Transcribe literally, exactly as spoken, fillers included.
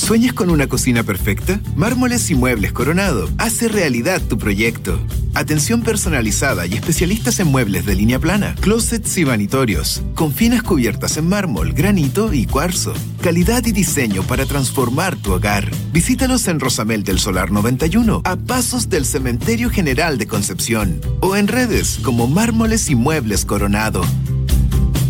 ¿Sueñas con una cocina perfecta? Mármoles y Muebles Coronado hace realidad tu proyecto. Atención personalizada y especialistas en muebles de línea plana, closets y vanitorios, con finas cubiertas en mármol, granito y cuarzo. Calidad y diseño para transformar tu hogar. Visítalos en Rosamel del Solar noventa y uno, a pasos del Cementerio General de Concepción, o en redes como Mármoles y Muebles Coronado.